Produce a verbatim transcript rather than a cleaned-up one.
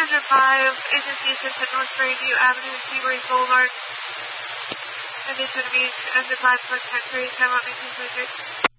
hundred five, Agency Assistant, North Grandview Avenue, Seabury Boulevard. Condition Beach, under five, Park Country, time out nineteen twenty-three.